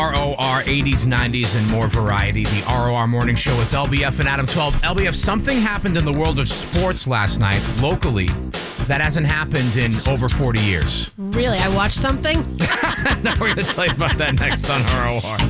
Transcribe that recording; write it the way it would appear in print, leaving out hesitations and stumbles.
ROR 80s, 90s, and more variety. The ROR Morning Show with LBF and Adam 12. LBF, something happened in the world of sports last night, locally, that hasn't happened in over 40 years. Really? I watched something? Now we're going to tell you about that next on ROR.